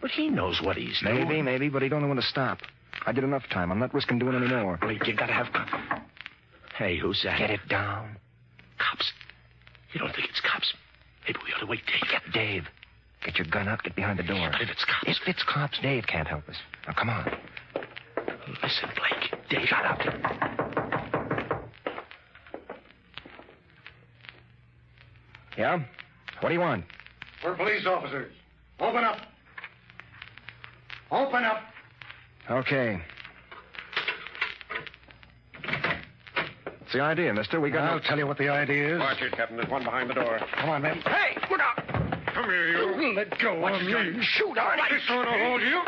But he knows what he's doing. Maybe, but he don't know when to stop. I did enough time. I'm not risking doing any more. Blake, you gotta have... Hey, who's that? Get it down. Cops. You don't think it's cops? Maybe we ought to wait, Dave. Get Dave. Get your gun up. Get behind the door. But if it's cops... If it's cops, Dave can't help us. Now, come on. Listen, Blake. Dave, shut up. Yeah? What do you want? We're police officers. Open up. Open up. Okay. What's the idea, mister? I'll tell you what the idea is. Watch it, Captain. There's one behind the door. Come on, men. Hey, look out. Come here, you. Let go of me. Shoot, all right. This one will hold you.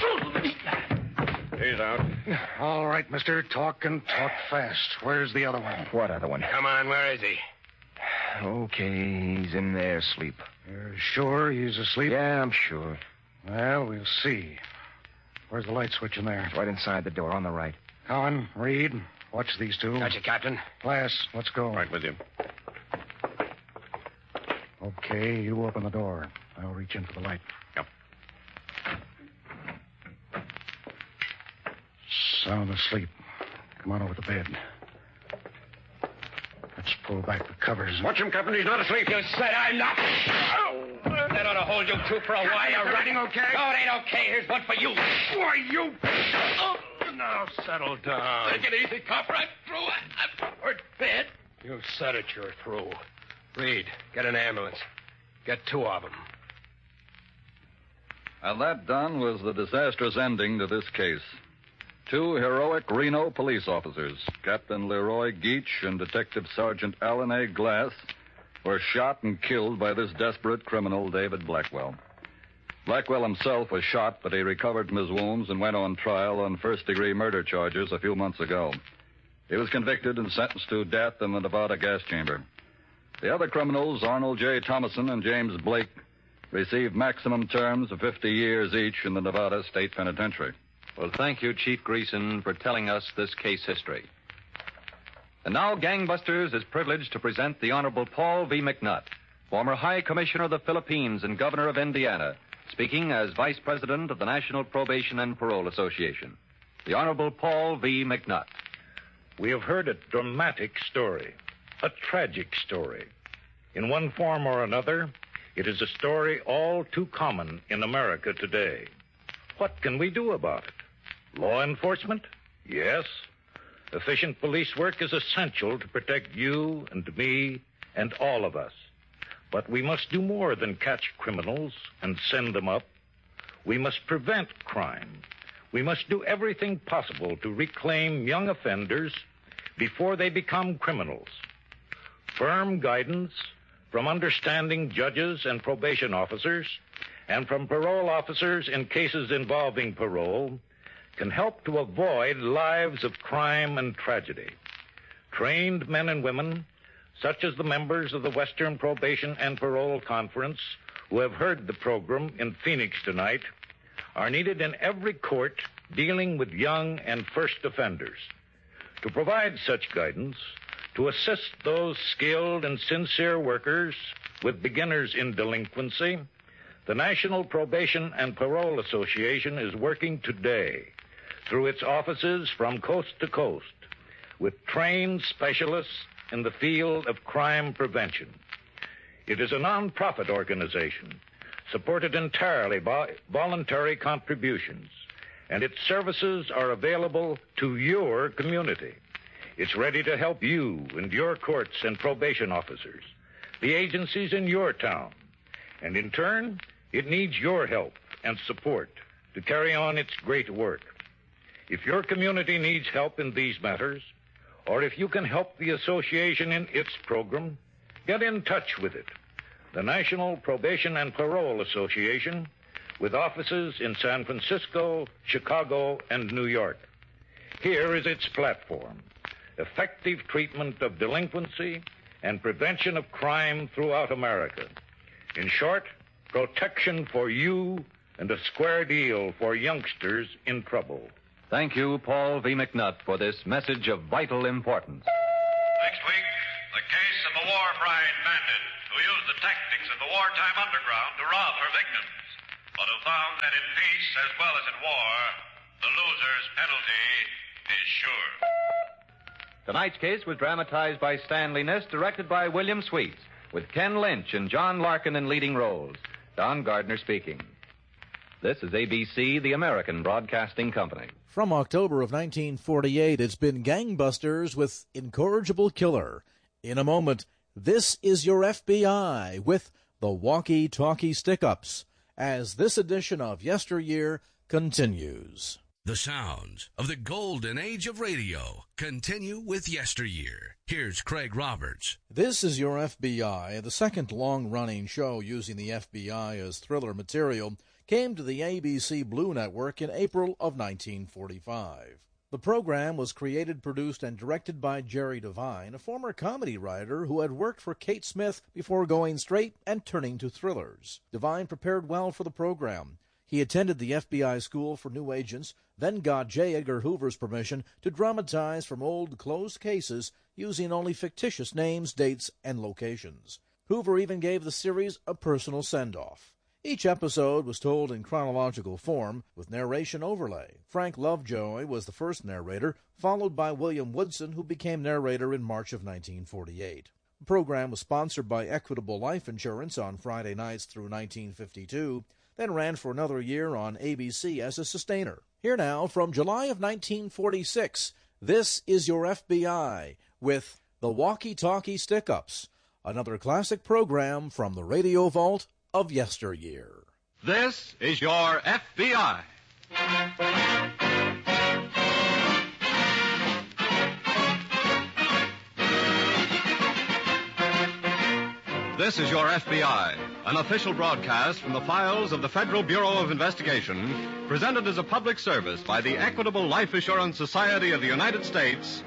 He's out. All right, mister. Talk and talk fast. Where's the other one? What other one? Come on, where is he? Okay, he's in there asleep. You're sure he's asleep? Yeah, I'm sure. Well, we'll see. Where's the light switch in there? It's right inside the door, on the right. Cowan, Reed, watch these two. Gotcha, Captain. Glass, let's go. Right with you. Okay, you open the door. I'll reach in for the light. Yep. Sound asleep. Come on over to bed. Let's pull back the covers. Watch him, Captain. He's not asleep. You said I'm not. That ought to hold you two for a while. Is everything okay? No, it ain't okay. Here's one for you. Why, you... Now, settle down. Take it easy, copper. I'm through. I'm hurt bad. You said it. You're through. Reed, get an ambulance. Get two of them. And that, Don, was the disastrous ending to this case. Two heroic Reno police officers, Captain Leroy Geach and Detective Sergeant Alan A. Glass, were shot and killed by this desperate criminal, David Blackwell. Blackwell himself was shot, but he recovered from his wounds and went on trial on first-degree murder charges a few months ago. He was convicted and sentenced to death in the Nevada gas chamber. The other criminals, Arnold J. Thomason and James Blake, received maximum terms of 50 years each in the Nevada State Penitentiary. Well, thank you, Chief Greason, for telling us this case history. And now, Gangbusters is privileged to present the Honorable Paul V. McNutt, former High Commissioner of the Philippines and Governor of Indiana, speaking as Vice President of the National Probation and Parole Association. The Honorable Paul V. McNutt. We have heard a dramatic story, a tragic story. In one form or another, it is a story all too common in America today. What can we do about it? Law enforcement? Yes. Efficient police work is essential to protect you and me and all of us. But we must do more than catch criminals and send them up. We must prevent crime. We must do everything possible to reclaim young offenders before they become criminals. Firm guidance from understanding judges and probation officers and from parole officers in cases involving parole can help to avoid lives of crime and tragedy. Trained men and women, such as the members of the Western Probation and Parole Conference who have heard the program in Phoenix tonight, are needed in every court dealing with young and first offenders. To provide such guidance, to assist those skilled and sincere workers with beginners in delinquency, the National Probation and Parole Association is working today through its offices from coast to coast with trained specialists in the field of crime prevention. It is a non-profit organization supported entirely by voluntary contributions, and its services are available to your community. It's ready to help you and your courts and probation officers, the agencies in your town, and in turn, it needs your help and support to carry on its great work. If your community needs help in these matters, or if you can help the association in its program, get in touch with it. The National Probation and Parole Association, with offices in San Francisco, Chicago, and New York. Here is its platform: effective treatment of delinquency and prevention of crime throughout America. In short, protection for you and a square deal for youngsters in trouble. Thank you, Paul V. McNutt, for this message of vital importance. Next week, the case of a war-fried bandit who used the tactics of the wartime underground to rob her victims, but who found that in peace as well as in war, the loser's penalty is sure. Tonight's case was dramatized by Stanley Ness, directed by William Sweets, with Ken Lynch and John Larkin in leading roles. Don Gardner speaking. This is ABC, the American Broadcasting Company. From October of 1948, it's been Gangbusters with Incorrigible Killer. In a moment, This Is Your FBI with the Walkie-Talkie Stick-Ups, as this edition of Yesteryear continues. The sounds of the golden age of radio continue with Yesteryear. Here's Craig Roberts. This Is Your FBI, the second long-running show using the FBI as thriller material, came to the ABC Blue Network in April of 1945. The program was created, produced, and directed by Jerry Devine, a former comedy writer who had worked for Kate Smith before going straight and turning to thrillers. Devine prepared well for the program. He attended the FBI School for New Agents, then got J. Edgar Hoover's permission to dramatize from old closed cases using only fictitious names, dates, and locations. Hoover even gave the series a personal send-off. Each episode was told in chronological form with narration overlay. Frank Lovejoy was the first narrator, followed by William Woodson, who became narrator in March of 1948. The program was sponsored by Equitable Life Insurance on Friday nights through 1952, then ran for another year on ABC as a sustainer. Here now, from July of 1946, This Is Your FBI with the Walkie-Talkie Stick-Ups, another classic program from the Radio Vault of Yesteryear. This is Your FBI. This is Your FBI, an official broadcast from the files of the Federal Bureau of Investigation, presented as a public service by the Equitable Life Assurance Society of the United States.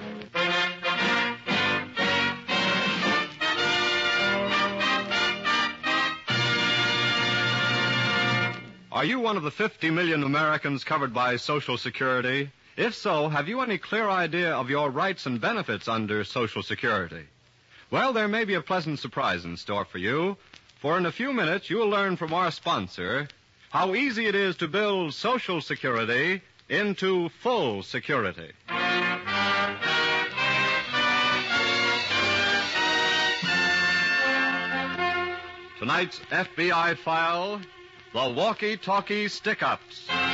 Are you one of the 50 million Americans covered by Social Security? If so, have you any clear idea of your rights and benefits under Social Security? Well, there may be a pleasant surprise in store for you, for in a few minutes you'll learn from our sponsor how easy it is to build Social Security into full security. Tonight's FBI file, the Walkie-Talkie Stick-Ups.